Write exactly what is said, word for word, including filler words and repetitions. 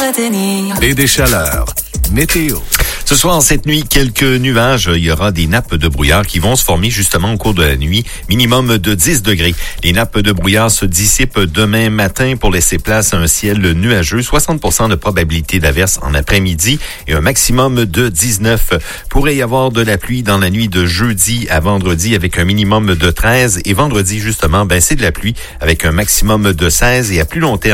retenir. Et des chaleurs. Météo. Ce soir, cette nuit, quelques nuages. Il y aura des nappes de brouillard qui vont se former justement au cours de la nuit. Minimum de dix degrés. Les nappes de brouillard se dissipent demain matin pour laisser place à un ciel nuageux. soixante pour cent de probabilité d'averse en après-midi et un maximum de dix-neuf. Pourrait y avoir de la pluie dans la nuit de jeudi à vendredi avec un minimum de treize. Et vendredi, justement, ben, c'est de la pluie avec un maximum de seize et à plus long terme.